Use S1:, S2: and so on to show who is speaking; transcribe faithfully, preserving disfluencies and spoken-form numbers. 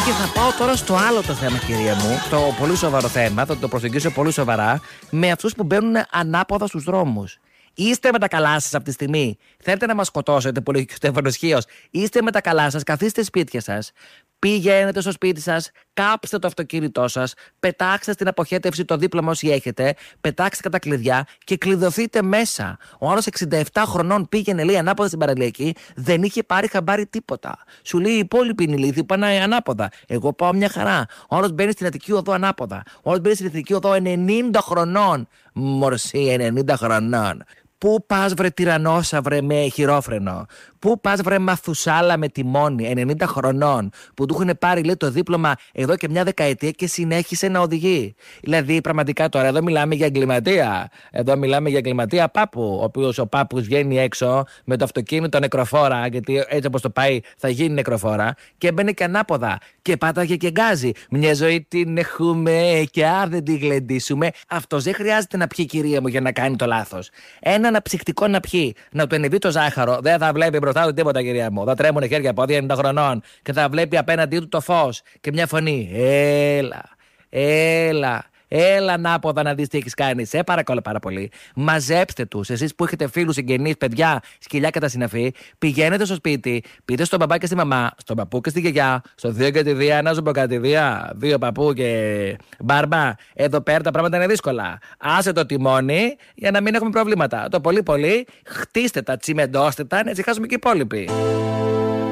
S1: Και θα πάω τώρα στο άλλο το θέμα, κυρία μου. Το πολύ σοβαρό θέμα, θα το προσεγγίσω πολύ σοβαρά. Με αυτούς που μπαίνουν ανάποδα στους δρόμους. Είστε με τα καλά σας αυτή τη στιγμή. Θέλετε να μας σκοτώσετε, που λέει και ο Στέφανος Χίος. Είστε με τα καλά σας, καθίστε σπίτια σας. Πηγαίνετε στο σπίτι σας, κάψτε το αυτοκίνητό σας, πετάξτε στην αποχέτευση το δίπλωμα όσοι έχετε, πετάξτε τα κλειδιά και κλειδωθείτε μέσα. Ο άλλος εξήντα επτά χρονών πήγαινε, λέει, ανάποδα στην παραλιακή, δεν είχε πάρει χαμπάρι τίποτα. Σου λέει: οι υπόλοιποι είναι ηλίθιοι, πάνε ανάποδα. Εγώ πάω μια χαρά. Ο άλλος μπαίνει στην Αττική Οδό ανάποδα. Ο άλλος μπαίνει στην Αττική Οδό ενενήντα χρονών. Μορσή, ενενήντα χρονών. Πού πας βρε τυραννόσα βρε με χειρόφρενο? Πού πας βρε μαθουσάλα με τιμόνι ενενήντα χρονών που του έχουν πάρει, λέει, το δίπλωμα εδώ και μια δεκαετία και συνέχισε να οδηγεί? Δηλαδή πραγματικά τώρα εδώ μιλάμε για εγκληματία. Εδώ μιλάμε για εγκληματία πάπου. Ο οποίος ο πάπους βγαίνει έξω με το αυτοκίνητο νεκροφόρα, γιατί έτσι όπως το πάει θα γίνει νεκροφόρα, και μπαίνει και ανάποδα και πάταγε και γκάζει. Μια ζωή την έχουμε και αν δεν τη γλεντήσουμε. Αυτός δεν χρειάζεται να πιει, κυρία μου, για να κάνει το λάθος. Ένα αναψυκτικό να πιει, να του ενεβεί το ζάχαρο, δεν θα βλέπει μπροστά του τίποτα, κυρία μου. Θα τρέμουν χέρια από ενενήντα χρονών και θα βλέπει απέναντί του το φως και μια φωνή. Έλα, έλα. Έλα ανάποδα να δεις τι έχεις κάνει. Σε παρακαλώ πάρα πολύ. Μαζέψτε τους. Εσείς που έχετε φίλους, συγγενείς, παιδιά, σκυλιά και τα συναφή, πηγαίνετε στο σπίτι, πείτε στον μπαμπά και στη μαμά, στον παππού και στη γιαγιά, στο δύο και τη δία, να σου πω κάτι, δία, δύο παππού και μπάρμπα. Εδώ πέρα τα πράγματα είναι δύσκολα. Άσε το τιμόνι για να μην έχουμε προβλήματα. Το πολύ πολύ χτίστε τα, τσιμεντώστε τα, να ησυχάσουμε και οι υπόλοιποι.